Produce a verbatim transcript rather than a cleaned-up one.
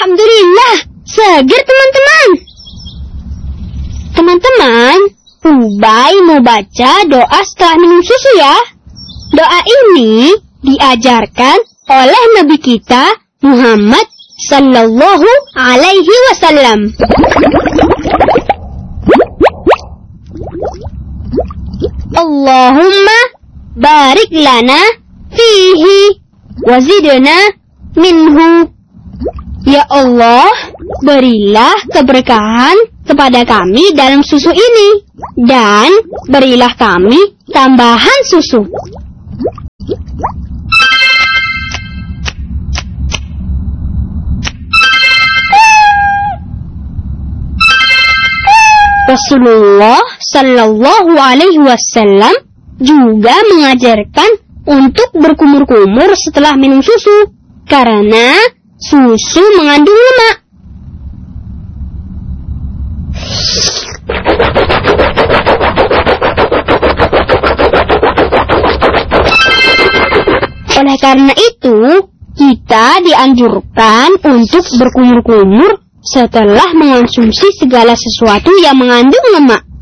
Alhamdulillah, seger teman-teman. Teman-teman, Ubay mau baca doa setelah minum susu ya. Doa ini diajarkan oleh Nabi kita Muhammad sallallahu alaihi wasallam. Allahumma barik lana fihi wazidna minhu. Ya Allah, berilah keberkahan kepada kami dalam susu ini, dan berilah kami tambahan susu. Rasulullah sallallahu alaihi wasallam juga mengajarkan untuk berkumur-kumur setelah minum susu, karena susu mengandung lemak. Oleh karena itu, kita dianjurkan untuk berkumur-kumur setelah mengonsumsi segala sesuatu yang mengandung lemak.